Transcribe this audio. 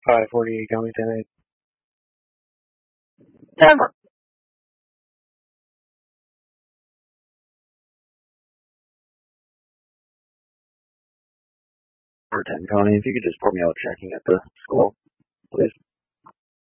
548 coming tonight. Denver. For 10 Connie, if you could just pour me out checking at the school, please.